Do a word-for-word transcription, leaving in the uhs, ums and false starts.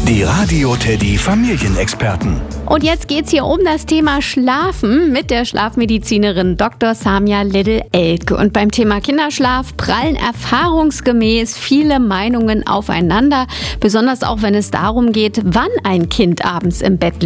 Die Radio Teddy Familienexperten. Und jetzt geht's hier um das Thema Schlafen mit der Schlafmedizinerin Doktor Samia Liddle-Elk. Und beim Thema Kinderschlaf prallen erfahrungsgemäß viele Meinungen aufeinander, besonders auch wenn es darum geht, wann ein Kind abends im Bett liegt.